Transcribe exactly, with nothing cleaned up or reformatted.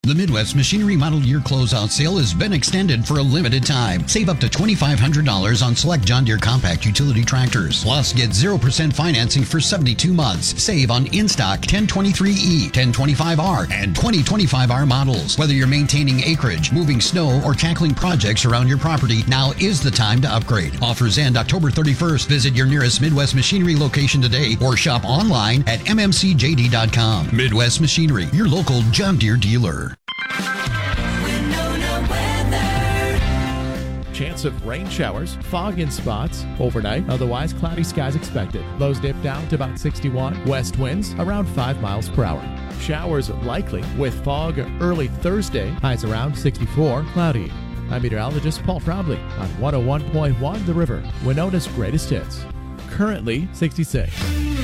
The Midwest Machinery Model Year Closeout Sale has been extended for a limited time. Save up to twenty-five hundred dollars on select John Deere compact utility tractors. Plus, get zero percent financing for seventy-two months. Save on in-stock ten twenty-three E, ten twenty-five R, and twenty twenty-five R models. Whether you're maintaining acreage, moving snow, or tackling projects around your property, now is the time to upgrade. Offers end October thirty-first. Visit your nearest Midwest Machinery location today or shop online at m m c j d dot com. Midwest Machinery, your local John Deere dealer. Chance of rain showers, fog in spots overnight, otherwise cloudy skies expected. Lows dip down to about sixty-one. West winds around five miles per hour. Showers likely with fog early Thursday. Highs around sixty-four. Cloudy. I'm meteorologist Paul Trombley on one oh one point one The River, Winona's greatest hits. Currently sixty-six.